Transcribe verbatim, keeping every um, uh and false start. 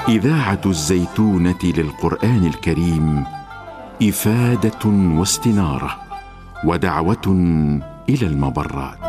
إذاعة الزيتونة للقرآن الكريم إفادة واستنارة ودعوة إلى المبرات.